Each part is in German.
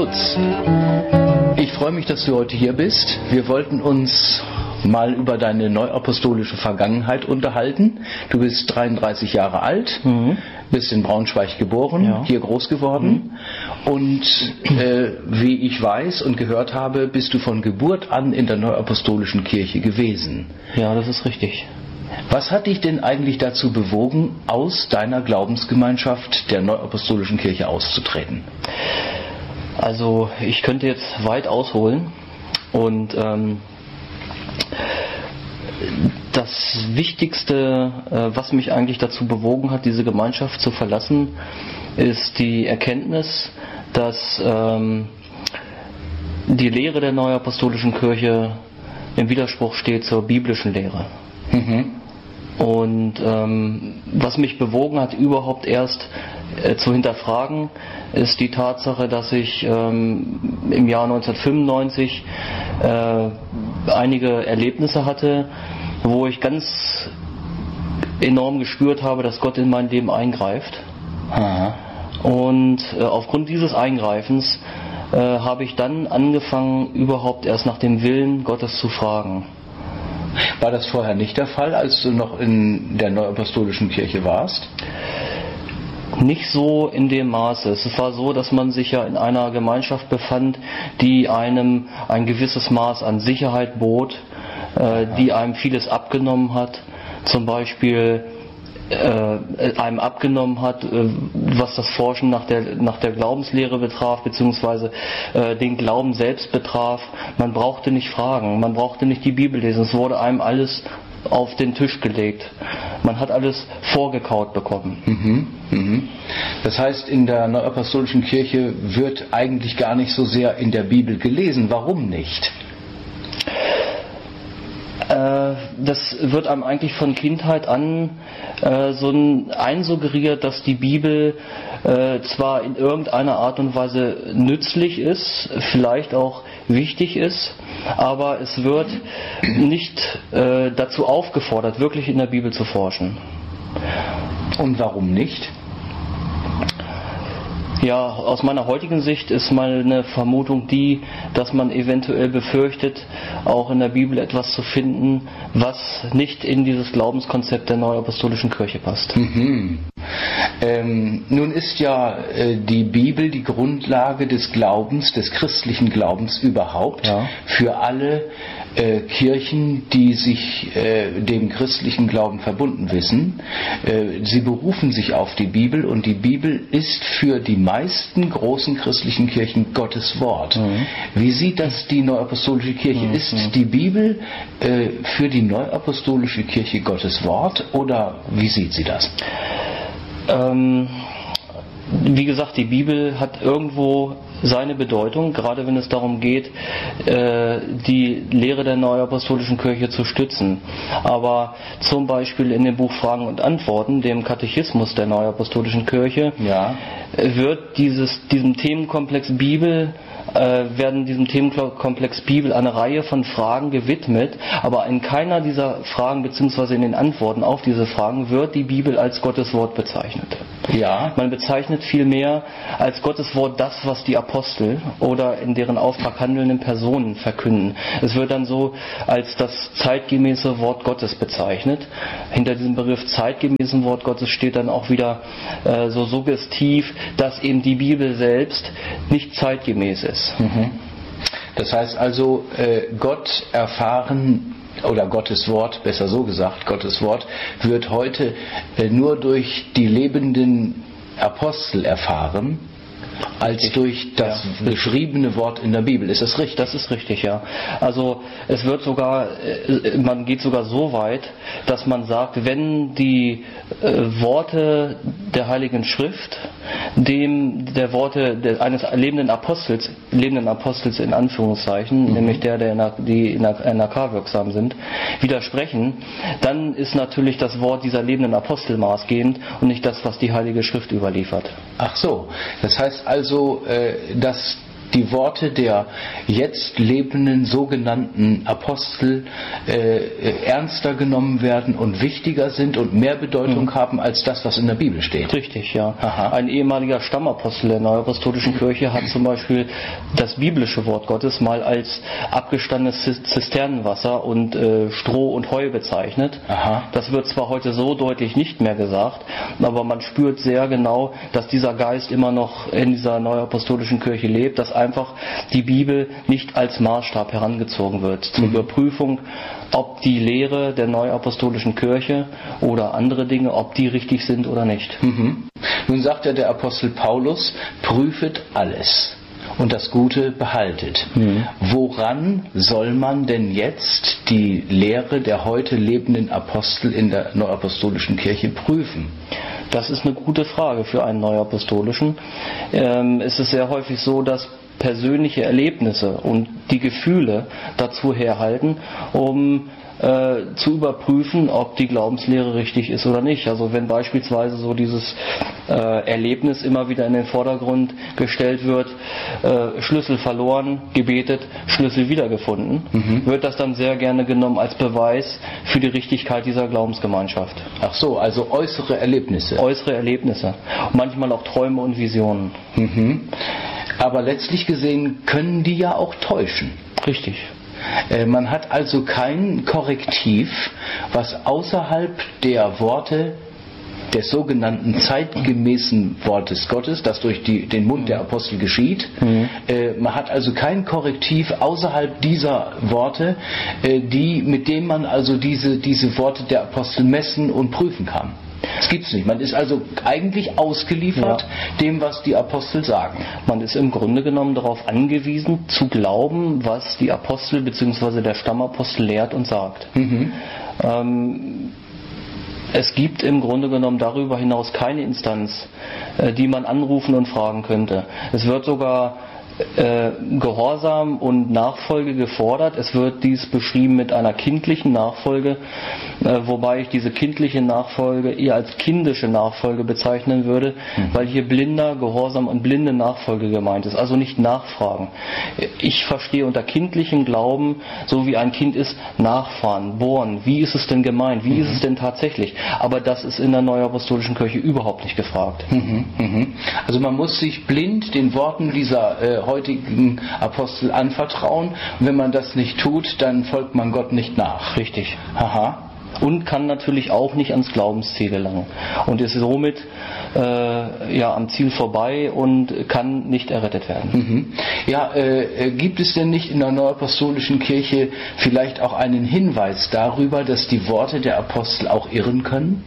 Lutz, ich freue mich, dass du heute hier bist. Wir wollten uns mal über deine neuapostolische Vergangenheit unterhalten. Du bist 33 Jahre alt, bist in Braunschweig geboren, hier groß geworden und wie ich weiß und gehört habe, bist du von Geburt an in der neuapostolischen Kirche gewesen. Ja, das ist richtig. Was hat dich denn eigentlich dazu bewogen, aus deiner Glaubensgemeinschaft der neuapostolischen Kirche auszutreten? Also ich könnte jetzt weit ausholen und das Wichtigste, was mich eigentlich dazu bewogen hat, diese Gemeinschaft zu verlassen, ist die Erkenntnis, dass die Lehre der neuapostolischen Kirche im Widerspruch steht zur biblischen Lehre. Und was mich bewogen hat, überhaupt erst zu hinterfragen, ist die Tatsache, dass ich im Jahr 1995 einige Erlebnisse hatte, wo ich ganz enorm gespürt habe, dass Gott in mein Leben eingreift. Und aufgrund dieses Eingreifens habe ich dann angefangen, überhaupt erst nach dem Willen Gottes zu fragen. War das vorher nicht der Fall, als du noch in der neuapostolischen Kirche warst? Nicht so in dem Maße. Es war so, dass man sich ja in einer Gemeinschaft befand, die einem ein gewisses Maß an Sicherheit bot, die einem vieles abgenommen hat, zum Beispiel einem abgenommen hat, was das Forschen nach der Glaubenslehre betraf, beziehungsweise den Glauben selbst betraf. Man brauchte nicht fragen, man brauchte nicht die Bibel lesen, es wurde einem alles auf den Tisch gelegt. Man hat alles vorgekaut bekommen. Das heißt, in der neuapostolischen Kirche wird eigentlich gar nicht so sehr in der Bibel gelesen. Warum nicht? Das wird einem eigentlich von Kindheit an einsuggeriert, dass die Bibel zwar in irgendeiner Art und Weise nützlich ist, vielleicht auch wichtig ist, aber es wird nicht dazu aufgefordert, wirklich in der Bibel zu forschen. Und warum nicht? Ja, aus meiner heutigen Sicht ist meine Vermutung die, dass man eventuell befürchtet, auch in der Bibel etwas zu finden, was nicht in dieses Glaubenskonzept der neuapostolischen Kirche passt. Nun ist ja die Bibel die Grundlage des Glaubens, des christlichen Glaubens überhaupt, für alle Kirchen, die sich dem christlichen Glauben verbunden wissen. Sie berufen sich auf die Bibel und die Bibel ist für die meisten großen christlichen Kirchen Gottes Wort. Wie sieht das die neuapostolische Kirche? Ist die Bibel für die neuapostolische Kirche Gottes Wort oder wie sieht sie das? Wie gesagt, die Bibel hat irgendwo seine Bedeutung, gerade wenn es darum geht, die Lehre der neuapostolischen Kirche zu stützen. Aber zum Beispiel in dem Buch Fragen und Antworten, dem Katechismus der neuapostolischen Kirche, wird diesem Themenkomplex Bibel eine Reihe von Fragen gewidmet, aber in keiner dieser Fragen bzw. in den Antworten auf diese Fragen wird die Bibel als Gottes Wort bezeichnet. Man bezeichnet vielmehr als Gottes Wort das, was die Apostel oder in deren Auftrag handelnden Personen verkünden. Es wird dann so als das zeitgemäße Wort Gottes bezeichnet. Hinter diesem Begriff zeitgemäßen Wort Gottes steht dann auch wieder so suggestiv, dass eben die Bibel selbst nicht zeitgemäß ist. Das heißt also, Gott erfahren, oder Gottes Wort, besser so gesagt, Gottes Wort wird heute nur durch die lebenden Apostel erfahren, als durch das beschriebene Wort in der Bibel. Ist das richtig? Das ist richtig, ja. Also es wird sogar, man geht sogar so weit, dass man sagt, wenn die Worte der Heiligen Schrift dem der Worte eines lebenden Apostels in Anführungszeichen, nämlich die in der NRK wirksam sind, widersprechen, dann ist natürlich das Wort dieser lebenden Apostel maßgebend und nicht das, was die Heilige Schrift überliefert. Ach so, das heißt also, dass die Worte der jetzt lebenden sogenannten Apostel ernster genommen werden und wichtiger sind und mehr Bedeutung haben als das, was in der Bibel steht. Richtig, ja. Aha. Ein ehemaliger Stammapostel der Neuapostolischen Kirche hat zum Beispiel das biblische Wort Gottes mal als abgestandenes Zisternenwasser und Stroh und Heu bezeichnet. Aha. Das wird zwar heute so deutlich nicht mehr gesagt, aber man spürt sehr genau, dass dieser Geist immer noch in dieser Neuapostolischen Kirche lebt, dass einfach die Bibel nicht als Maßstab herangezogen wird zur Überprüfung, ob die Lehre der Neuapostolischen Kirche oder andere Dinge, ob die richtig sind oder nicht. Nun sagt ja der Apostel Paulus, prüfet alles und das Gute behaltet. Woran soll man denn jetzt die Lehre der heute lebenden Apostel in der Neuapostolischen Kirche prüfen? Das ist eine gute Frage für einen Neuapostolischen. Es ist sehr häufig so, dass persönliche Erlebnisse und die Gefühle dazu herhalten, um zu überprüfen, ob die Glaubenslehre richtig ist oder nicht. Also wenn beispielsweise so dieses Erlebnis immer wieder in den Vordergrund gestellt wird, Schlüssel verloren, gebetet, Schlüssel wiedergefunden, wird das dann sehr gerne genommen als Beweis für die Richtigkeit dieser Glaubensgemeinschaft. Ach so, also äußere Erlebnisse. Äußere Erlebnisse. Manchmal auch Träume und Visionen. Aber letztlich gesehen können die ja auch täuschen. Richtig. Man hat also kein Korrektiv, was außerhalb der Worte des sogenannten zeitgemäßen Wortes Gottes, das durch den Mund der Apostel geschieht. Man hat also kein Korrektiv außerhalb dieser Worte, mit dem man also diese Worte der Apostel messen und prüfen kann. Das gibt's nicht. Man ist also eigentlich ausgeliefert dem, was die Apostel sagen. Man ist im Grunde genommen darauf angewiesen, zu glauben, was die Apostel bzw. der Stammapostel lehrt und sagt. Es gibt im Grunde genommen darüber hinaus keine Instanz, die man anrufen und fragen könnte. Es wird sogar Gehorsam und Nachfolge gefordert. Es wird dies beschrieben mit einer kindlichen Nachfolge, wobei ich diese kindliche Nachfolge eher als kindische Nachfolge bezeichnen würde, weil hier blinder Gehorsam und blinde Nachfolge gemeint ist, also nicht nachfragen. Ich verstehe unter kindlichem Glauben, so wie ein Kind ist, nachfahren, bohren. Wie ist es denn gemeint? Wie ist es denn tatsächlich? Aber das ist in der Neuapostolischen Kirche überhaupt nicht gefragt. Also man muss sich blind den Worten dieser heutigen Apostel anvertrauen. Und wenn man das nicht tut, dann folgt man Gott nicht nach. Richtig. Aha. Und kann natürlich auch nicht ans Glaubensziel gelangen. Und ist somit am Ziel vorbei und kann nicht errettet werden. Gibt es denn nicht in der Neuapostolischen Kirche vielleicht auch einen Hinweis darüber, dass die Worte der Apostel auch irren können?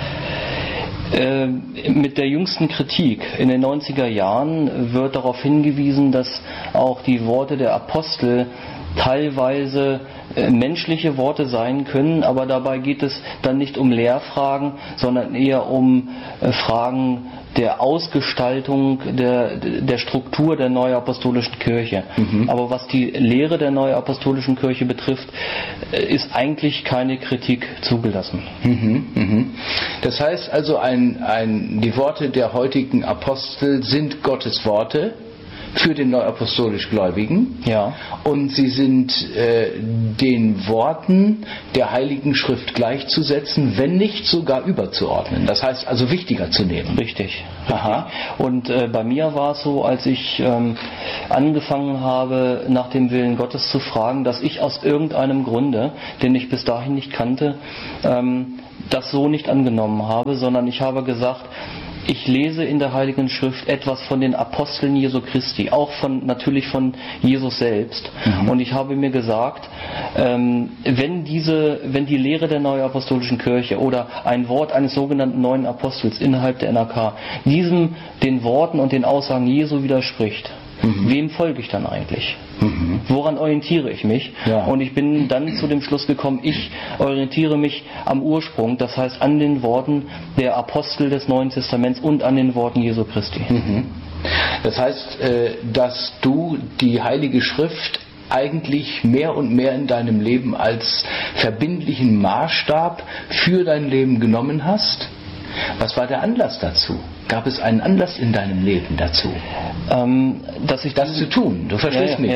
Mit der jüngsten Kritik in den 90er Jahren wird darauf hingewiesen, dass auch die Worte der Apostel teilweise menschliche Worte sein können, aber dabei geht es dann nicht um Lehrfragen, sondern eher um Fragen der Ausgestaltung der Struktur der Neuapostolischen Kirche. Aber was die Lehre der Neuapostolischen Kirche betrifft, ist eigentlich keine Kritik zugelassen. Das heißt also, die Worte der heutigen Apostel sind Gottes Worte für den neuapostolisch Gläubigen. Ja. Und sie sind den Worten der Heiligen Schrift gleichzusetzen, wenn nicht sogar überzuordnen. Das heißt also wichtiger zu nehmen. Richtig. Aha. Und bei mir war es so, als ich angefangen habe, nach dem Willen Gottes zu fragen, dass ich aus irgendeinem Grunde, den ich bis dahin nicht kannte, das so nicht angenommen habe, sondern ich habe gesagt, ich lese in der Heiligen Schrift etwas von den Aposteln Jesu Christi, auch natürlich von Jesus selbst. Und ich habe mir gesagt, wenn die Lehre der Neuapostolischen Kirche oder ein Wort eines sogenannten neuen Apostels innerhalb der NRK den Worten und den Aussagen Jesu widerspricht, wem folge ich dann eigentlich? Woran orientiere ich mich? Ja. Und ich bin dann zu dem Schluss gekommen, ich orientiere mich am Ursprung, das heißt an den Worten der Apostel des Neuen Testaments und an den Worten Jesu Christi. Das heißt, dass du die Heilige Schrift eigentlich mehr und mehr in deinem Leben als verbindlichen Maßstab für dein Leben genommen hast, Was war der Anlass dazu? Gab es einen Anlass in deinem Leben dazu? Dass ich das zu tun, du verstehst mich.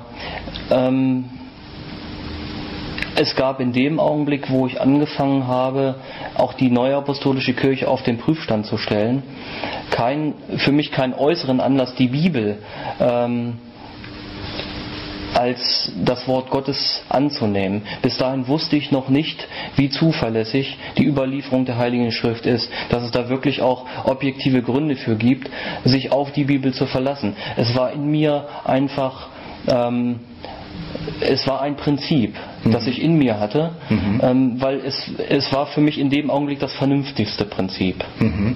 Es gab in dem Augenblick, wo ich angefangen habe, auch die Neue Apostolische Kirche auf den Prüfstand zu stellen, für mich keinen äußeren Anlass, die Bibel als das Wort Gottes anzunehmen. Bis dahin wusste ich noch nicht, wie zuverlässig die Überlieferung der Heiligen Schrift ist, dass es da wirklich auch objektive Gründe für gibt, sich auf die Bibel zu verlassen. Es war in mir einfach, es war ein Prinzip, das ich in mir hatte, weil es war für mich in dem Augenblick das vernünftigste Prinzip.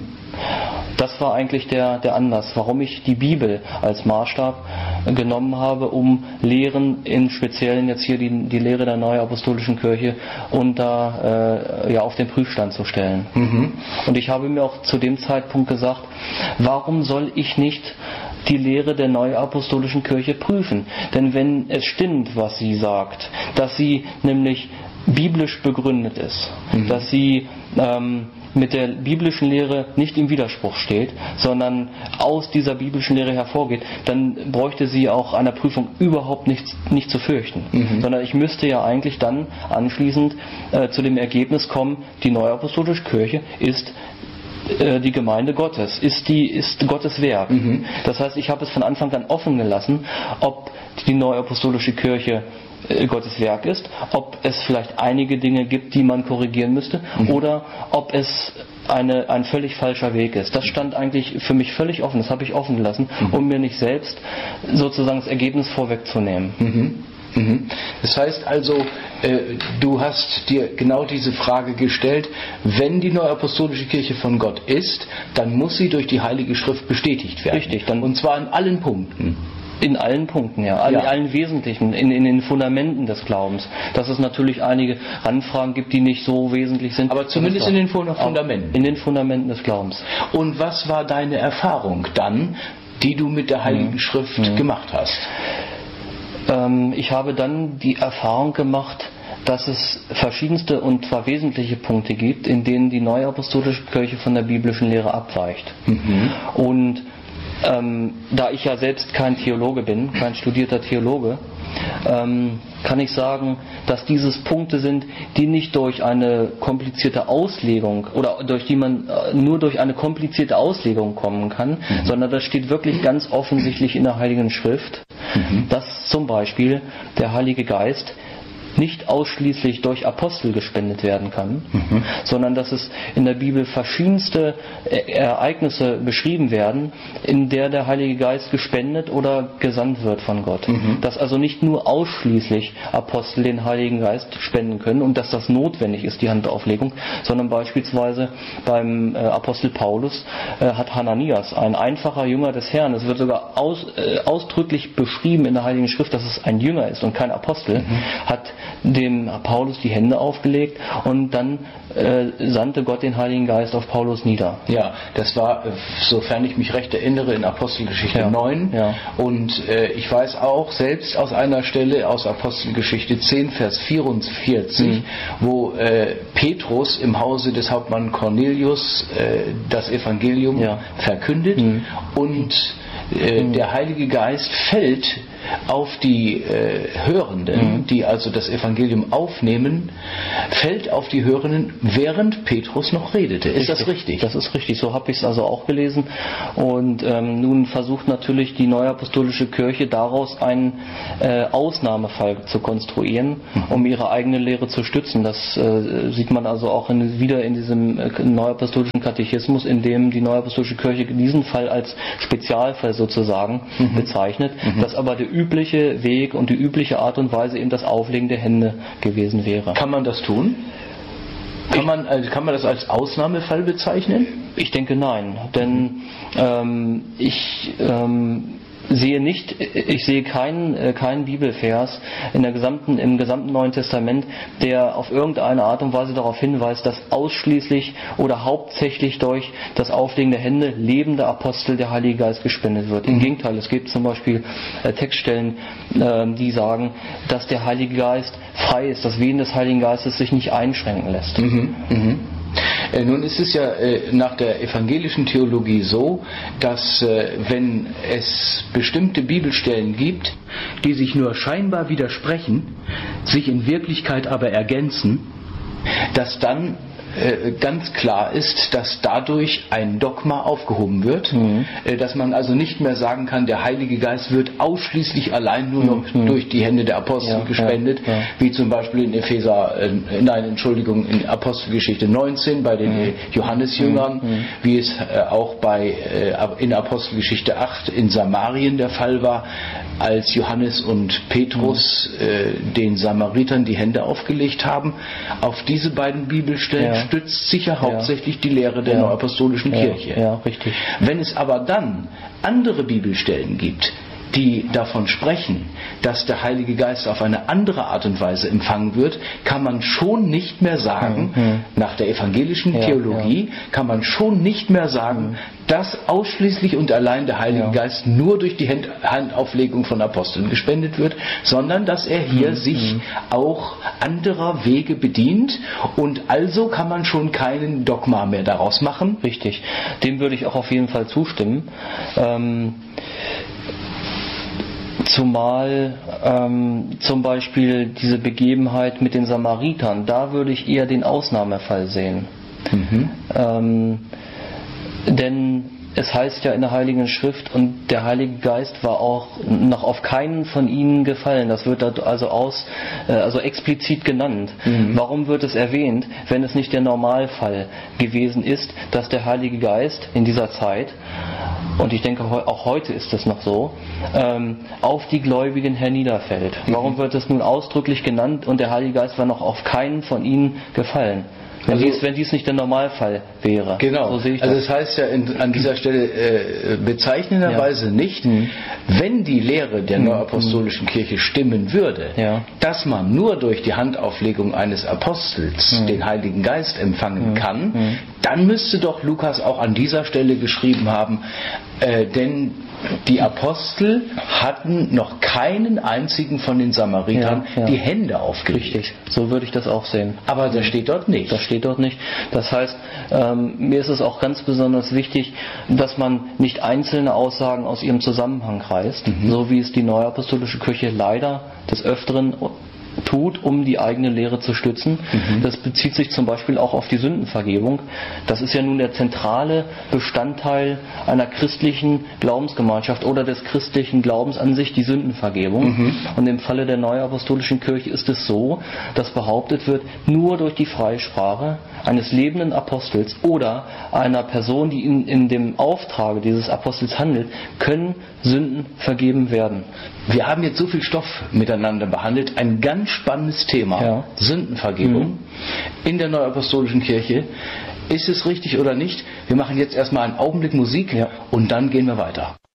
Das war eigentlich der Anlass, warum ich die Bibel als Maßstab genommen habe, um Lehren, im Speziellen jetzt hier die Lehre der Neuen Apostolischen Kirche, auf den Prüfstand zu stellen. Und ich habe mir auch zu dem Zeitpunkt gesagt, warum soll ich nicht die Lehre der Neuen Apostolischen Kirche prüfen? Denn wenn es stimmt, was sie sagt, dass sie nämlich biblisch begründet ist, dass sie mit der biblischen Lehre nicht im Widerspruch steht, sondern aus dieser biblischen Lehre hervorgeht, dann bräuchte sie auch einer Prüfung überhaupt nicht zu fürchten. Sondern ich müsste ja eigentlich dann anschließend zu dem Ergebnis kommen, die Neue Apostolische Kirche ist die Gemeinde Gottes, ist Gottes Werk. Das heißt, ich habe es von Anfang an offen gelassen, ob die Neue Apostolische Kirche Gottes Werk ist, ob es vielleicht einige Dinge gibt, die man korrigieren müsste, oder ob es ein völlig falscher Weg ist. Das stand eigentlich für mich völlig offen, das habe ich offen gelassen, um mir nicht selbst sozusagen das Ergebnis vorwegzunehmen. Das heißt also, du hast dir genau diese Frage gestellt, wenn die Neue Apostolische Kirche von Gott ist, dann muss sie durch die Heilige Schrift bestätigt werden. Richtig. Und zwar in allen Punkten. In allen Punkten, ja. Allen Wesentlichen, in den Fundamenten des Glaubens. Dass es natürlich einige Randfragen gibt, die nicht so wesentlich sind. Aber zumindest in den Fundamenten. In den Fundamenten des Glaubens. Und was war deine Erfahrung dann, die du mit der Heiligen Schrift gemacht hast? Ich habe dann die Erfahrung gemacht, dass es verschiedenste und zwar wesentliche Punkte gibt, in denen die Neue Apostolische Kirche von der biblischen Lehre abweicht. Und da ich ja selbst kein Theologe bin, kein studierter Theologe, kann ich sagen, dass dieses Punkte sind, die nicht durch eine komplizierte Auslegung oder durch die man nur durch eine komplizierte Auslegung kommen kann, sondern das steht wirklich ganz offensichtlich in der Heiligen Schrift, dass zum Beispiel der Heilige Geist nicht ausschließlich durch Apostel gespendet werden kann, sondern dass es in der Bibel verschiedenste Ereignisse beschrieben werden, in der Heilige Geist gespendet oder gesandt wird von Gott. Dass also nicht nur ausschließlich Apostel den Heiligen Geist spenden können und dass das notwendig ist, die Handauflegung, sondern beispielsweise beim Apostel Paulus hat Hananias, ein einfacher Jünger des Herrn, es wird sogar ausdrücklich beschrieben in der Heiligen Schrift, dass es ein Jünger ist und kein Apostel, hat dem Paulus die Hände aufgelegt und dann sandte Gott den Heiligen Geist auf Paulus nieder. Ja, das war, sofern ich mich recht erinnere, in Apostelgeschichte 9. Ja. Und ich weiß auch selbst aus einer Stelle aus Apostelgeschichte 10, Vers 44, wo Petrus im Hause des Hauptmanns Cornelius das Evangelium verkündet und der Heilige Geist fällt auf die Hörenden, die also das Evangelium aufnehmen, fällt auf die Hörenden, während Petrus noch redete. Ist das richtig? Das ist richtig, so habe ich es also auch gelesen. Und nun versucht natürlich die Neue Apostolische Kirche daraus einen Ausnahmefall zu konstruieren, um ihre eigene Lehre zu stützen. Das sieht man also auch wieder in diesem Neuapostolischen Katechismus, in dem die Neue Apostolische Kirche diesen Fall als Spezialfall sozusagen bezeichnet, dass aber der übliche Weg und die übliche Art und Weise eben das Auflegen der Hände gewesen wäre. Kann man das tun? Kann man das als Ausnahmefall bezeichnen? Ich denke nein, denn ich sehe keinen Bibelvers im gesamten Neuen Testament, der auf irgendeine Art und Weise darauf hinweist, dass ausschließlich oder hauptsächlich durch das Auflegen der Hände lebende Apostel der Heilige Geist gespendet wird. Im Gegenteil, es gibt zum Beispiel Textstellen, die sagen, dass der Heilige Geist frei ist, das Wehen des Heiligen Geistes sich nicht einschränken lässt. Nun ist es ja nach der evangelischen Theologie so, dass wenn es bestimmte Bibelstellen gibt, die sich nur scheinbar widersprechen, sich in Wirklichkeit aber ergänzen, dass dann ganz klar ist, dass dadurch ein Dogma aufgehoben wird, dass man also nicht mehr sagen kann, der Heilige Geist wird ausschließlich allein nur noch durch die Hände der Apostel gespendet, wie zum Beispiel in Apostelgeschichte 19 bei den Johannesjüngern, wie es auch in Apostelgeschichte 8 in Samarien der Fall war, als Johannes und Petrus den Samaritern die Hände aufgelegt haben. Auf diese beiden Bibelstellen stützt sich ja hauptsächlich die Lehre der Neuapostolischen Kirche. Ja, richtig. Wenn es aber dann andere Bibelstellen gibt, die davon sprechen, dass der Heilige Geist auf eine andere Art und Weise empfangen wird, kann man schon nicht mehr sagen, nach der evangelischen Theologie, kann man schon nicht mehr sagen, dass ausschließlich und allein der Heilige Geist nur durch die Handauflegung von Aposteln gespendet wird, sondern dass er hier sich auch anderer Wege bedient, und also kann man schon keinen Dogma mehr daraus machen. Richtig. Dem würde ich auch auf jeden Fall zustimmen. Zumal zum Beispiel diese Begebenheit mit den Samaritern, da würde ich eher den Ausnahmefall sehen. Denn es heißt ja in der Heiligen Schrift, und der Heilige Geist war auch noch auf keinen von ihnen gefallen. Das wird da also explizit genannt. Warum wird es erwähnt, wenn es nicht der Normalfall gewesen ist, dass der Heilige Geist in dieser Zeit, und ich denke auch heute ist es noch so, auf die Gläubigen herniederfällt? Warum wird es nun ausdrücklich genannt und der Heilige Geist war noch auf keinen von ihnen gefallen? Wenn dies nicht der Normalfall wäre. Genau. So sehe ich das. Also es heißt ja an dieser Stelle bezeichnenderweise nicht, wenn die Lehre der Neuapostolischen Kirche stimmen würde, dass man nur durch die Handauflegung eines Apostels den Heiligen Geist empfangen kann, dann müsste doch Lukas auch an dieser Stelle geschrieben haben, denn die Apostel hatten noch keinen einzigen von den Samaritern die Hände aufgelegt. Richtig, so würde ich das auch sehen. Aber das steht dort nicht. Das steht dort nicht. Das heißt, mir ist es auch ganz besonders wichtig, dass man nicht einzelne Aussagen aus ihrem Zusammenhang reißt, so wie es die Neuapostolische Kirche leider des Öfteren tut, um die eigene Lehre zu stützen. Das bezieht sich zum Beispiel auch auf die Sündenvergebung. Das ist ja nun der zentrale Bestandteil einer christlichen Glaubensgemeinschaft oder des christlichen Glaubens an sich, die Sündenvergebung. Und im Falle der Neuapostolischen Kirche ist es so, dass behauptet wird, nur durch die Freisprache eines lebenden Apostels oder einer Person, die in dem Auftrage dieses Apostels handelt, können Sünden vergeben werden. Wir haben jetzt so viel Stoff miteinander behandelt, ein ganz spannendes Thema, Sündenvergebung in der Neuapostolischen Kirche. Ist es richtig oder nicht? Wir machen jetzt erstmal einen Augenblick Musik und dann gehen wir weiter.